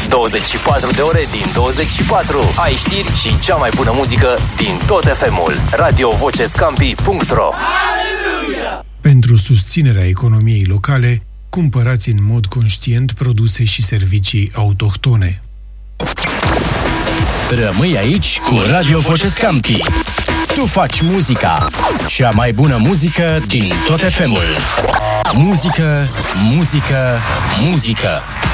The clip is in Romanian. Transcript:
24 de ore din 24. Ai știri și cea mai bună muzică din tot FM-ul. radiovocescampi.ro. Pentru susținerea economiei locale, cumpărați în mod conștient produse și servicii autohtone. Rămâi aici cu Radio Vocescampi. Tu faci muzica, cea mai bună muzică din tot FM-ul. Muzică, muzică, muzică.